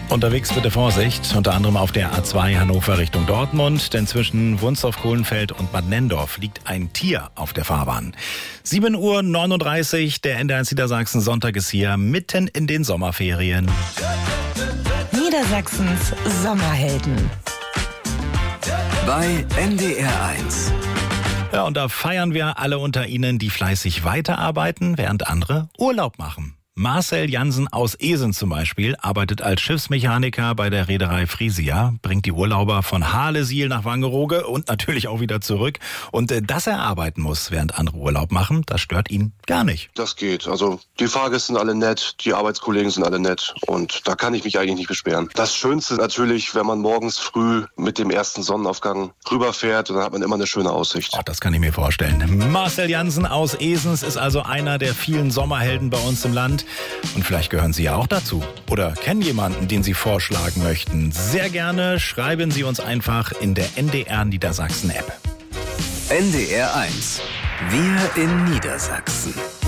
Unterwegs bitte Vorsicht, unter anderem auf der A2 Hannover Richtung Dortmund, denn zwischen Wunsdorf-Kohlenfeld und Bad Nenndorf liegt ein Tier auf der Fahrbahn. 7:39 Uhr, der NDR1 Niedersachsen Sonntag ist hier, mitten in den Sommerferien. Niedersachsens Sommerhelden. Bei NDR1. Ja, und da feiern wir alle unter Ihnen, die fleißig weiterarbeiten, während andere Urlaub machen. Marcel Jansen aus Esen zum Beispiel arbeitet als Schiffsmechaniker bei der Reederei Frisia, bringt die Urlauber von Halesiel nach Wangerooge und natürlich auch wieder zurück. Und dass er arbeiten muss, während andere Urlaub machen, das stört ihn gar nicht. Das geht. Also die Fahrgäste sind alle nett, die Arbeitskollegen sind alle nett und da kann ich mich eigentlich nicht beschweren. Das Schönste ist natürlich, wenn man morgens früh mit dem ersten Sonnenaufgang rüberfährt und dann hat man immer eine schöne Aussicht. Oh, das kann ich mir vorstellen. Marcel Jansen aus Esens ist also einer der vielen Sommerhelden bei uns im Land. Und vielleicht gehören Sie ja auch dazu. Oder kennen jemanden, den Sie vorschlagen möchten. Sehr gerne schreiben Sie uns einfach in der NDR Niedersachsen App. NDR1. Wir in Niedersachsen.